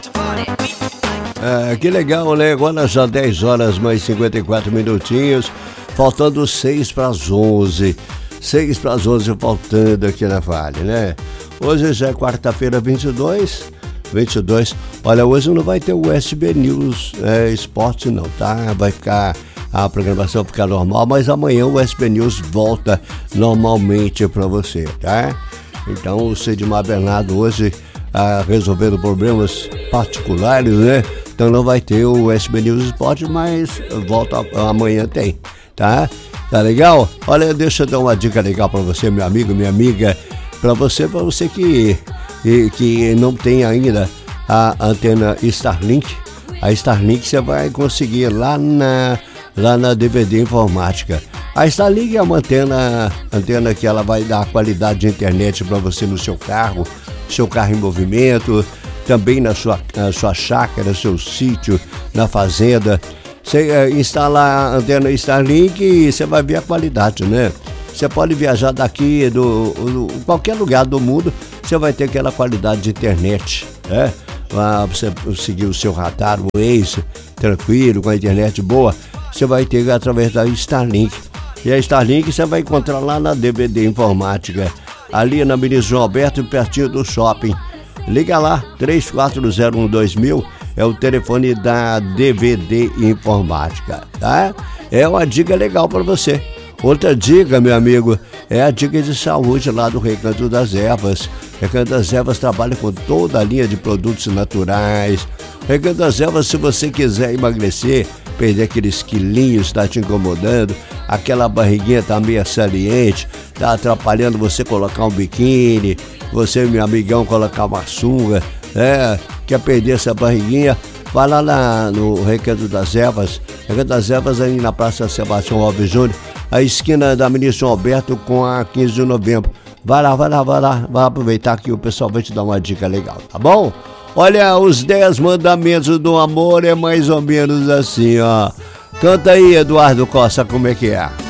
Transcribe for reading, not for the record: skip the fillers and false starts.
Que legal, né? Agora já 10 horas mais 54 minutinhos, faltando 6 para as 11. 6 para as 11 faltando aqui na Vale, né? Hoje já é quarta-feira, 22. Olha, hoje não vai ter o SB News Esporte não, tá? Vai ficar, a programação ficar normal, mas amanhã o SB News volta normalmente para você, tá? Então o Cedimar Bernardo hoje resolvendo problemas particulares, né? Então não vai ter o SB News Esporte, mas volta amanhã tem, tá? Tá legal? Olha, deixa eu dar uma dica legal para você, meu amigo, minha amiga, para você que não tem ainda a antena Starlink. A Starlink você vai conseguir lá na DVD Informática. A Starlink é uma antena que ela vai dar qualidade de internet para você no seu carro em movimento, também na sua chácara, seu sítio, na fazenda. Você instala a antena Starlink e você vai ver a qualidade, né? Você pode viajar daqui, qualquer lugar do mundo, você vai ter aquela qualidade de internet, né? Você seguir o seu radar, o Waze, tranquilo, com a internet boa, você vai ter através da Starlink. E a Starlink você vai encontrar lá na DVD Informática, ali na Avenida João Alberto, pertinho do shopping. Liga lá, 34012000, é o telefone da DVD Informática, tá? É uma dica legal para você. Outra dica, meu amigo, é a dica de saúde lá do Recanto das Ervas. Recanto das Ervas trabalha com toda a linha de produtos naturais. Recanto das Ervas, se você quiser emagrecer, perder aqueles quilinhos que está te incomodando, aquela barriguinha está meio saliente, está atrapalhando você colocar um biquíni, você, meu amigão, colocar uma sunga, quer perder essa barriguinha, vai lá no Recanto das Ervas. Recanto das Ervas aí na Praça Sebastião Alves Júnior, a esquina da Avenida João Alberto com a 15 de novembro. Vai lá, vai aproveitar que o pessoal vai te dar uma dica legal, tá bom? Olha, os 10 mandamentos do amor é mais ou menos assim, ó. Canta aí, Eduardo Costa, como é que é?